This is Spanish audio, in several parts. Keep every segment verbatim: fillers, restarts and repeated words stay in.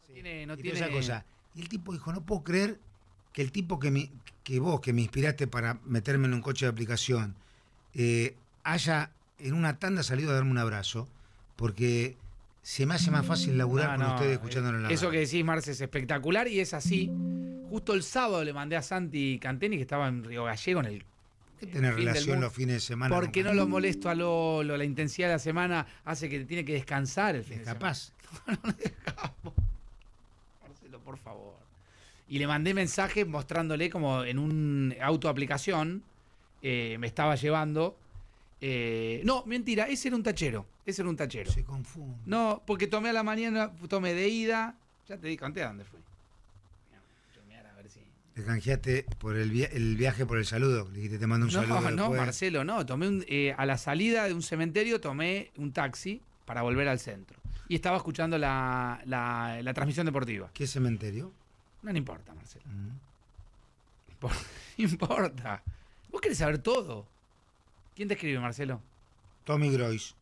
Sí. Tiene, no y tiene... esa cosa. Y el tipo dijo, no puedo creer que el tipo que, me, que vos, que me inspiraste para meterme en un coche de aplicación, eh, haya en una tanda salido a darme un abrazo, porque se me hace más fácil laburar No, con no, ustedes escuchándolo en la eso radio. que decís, Marce, es espectacular y es así. Justo el sábado le mandé a Santi Canteni, que estaba en Río Gallego, en el... ¿Qué tenés relación los fines de semana? ¿Por qué no lo molesto a Lolo? La intensidad de la semana hace que tiene que descansar el fin de capaz. semana. No, no dejamos. Marcelo, por favor. Y le mandé mensajes mostrándole como en un auto aplicación eh, me estaba llevando. Eh, no, mentira, ese era un tachero. Ese era un tachero. Se confunde. No, porque tomé a la mañana, tomé de ida. Ya te di, conté a dónde fui. A ver si. Te canjeaste por el, via el viaje por el saludo. Le dijiste, te mando un no, saludo. No, no, después. Marcelo, no. Tomé un, eh, a la salida de un cementerio, tomé un taxi para volver al centro. Y estaba escuchando la, la, la transmisión deportiva. ¿Qué cementerio? No, no importa, Marcelo. Mm. No importa. Vos querés saber todo. ¿Quién te escribe, Marcelo? Tommy Groys.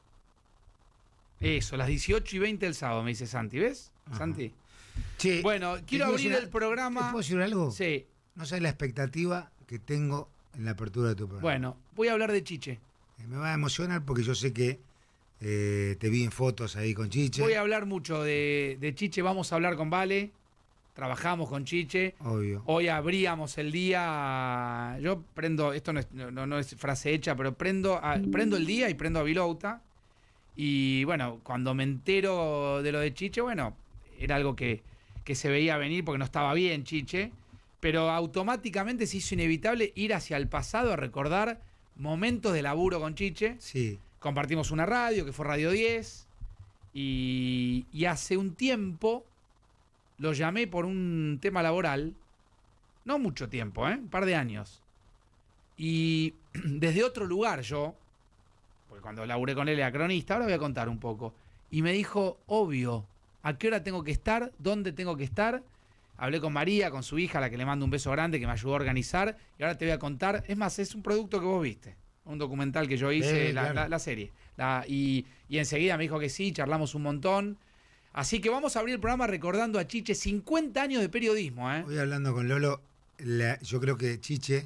Eso, las dieciocho y veinte del sábado, me dice Santi. ¿Ves, Ajá. Santi? Sí. Bueno, quiero abrir una, el programa. ¿Te puedo decir algo? Sí. No sabes la expectativa que tengo en la apertura de tu programa. Bueno, voy a hablar de Chiche. Eh, me va a emocionar porque yo sé que eh, te vi en fotos ahí con Chiche. Voy a hablar mucho de, de Chiche. Vamos a hablar con Vale. Trabajamos con Chiche. Obvio. Hoy abríamos el día. Yo prendo, esto no es, no, no es frase hecha, pero prendo, a, prendo el día y prendo a Vilouta. Y bueno, cuando me entero de lo de Chiche, bueno, era algo que, que se veía venir porque no estaba bien Chiche. Pero automáticamente se hizo inevitable ir hacia el pasado a recordar momentos de laburo con Chiche. Sí. Compartimos una radio, que fue Radio diez. Y, y hace un tiempo lo llamé por un tema laboral, no mucho tiempo, ¿eh? Un par de años. Y desde otro lugar yo, porque cuando laburé con él era cronista, ahora voy a contar un poco. Y me dijo, obvio, ¿a qué hora tengo que estar? ¿Dónde tengo que estar? Hablé con María, con su hija, a la que le mando un beso grande, que me ayudó a organizar. Y ahora te voy a contar, es más, es un producto que vos viste. Un documental que yo hice, eh, la, claro. la, la serie. La, y, y enseguida me dijo que sí, charlamos un montón. Así que vamos a abrir el programa recordando a Chiche, cincuenta años de periodismo, ¿eh? Hoy hablando con Lolo, la, yo creo que Chiche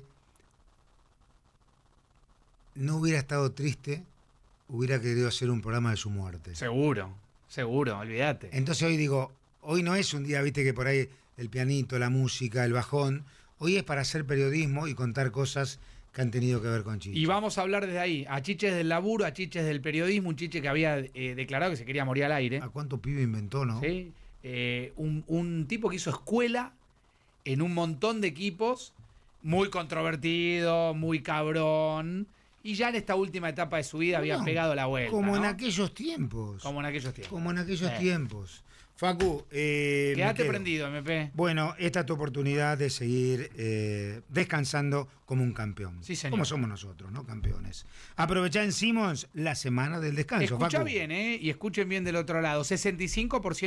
no hubiera estado triste, hubiera querido hacer un programa de su muerte. Seguro, seguro, olvídate. Entonces hoy digo, hoy no es un día, viste, que por ahí el pianito, la música, el bajón, hoy es para hacer periodismo y contar cosas que han tenido que ver con Chiche. Y vamos a hablar desde ahí, a Chiche del laburo, a Chiche del periodismo, un Chiche que había eh, declarado que se quería morir al aire. ¿A cuánto pibe inventó, no? ¿Sí? Eh, un, un tipo que hizo escuela en un montón de equipos, muy controvertido, muy cabrón, y ya en esta última etapa de su vida había no, pegado la vuelta. Como ¿no? en aquellos tiempos. Como en aquellos tiempos. Como en aquellos eh. tiempos. Facu, eh, quédate prendido, M P. Bueno, esta es tu oportunidad de seguir eh, descansando como un campeón. Sí, señor. Como somos nosotros, ¿no? Campeones. Aprovechá en Simmons la semana del descanso, Escucha Facu. bien, ¿eh? Y escuchen bien del otro lado. sesenta y cinco por ciento